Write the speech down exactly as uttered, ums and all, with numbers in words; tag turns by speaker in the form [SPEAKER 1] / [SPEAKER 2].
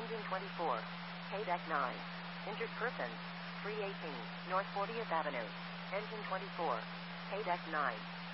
[SPEAKER 1] Engine twenty-four. K-Deck nine. Injured persons. three eighteen, North fortieth Avenue. Engine twenty-four. K-Deck nine.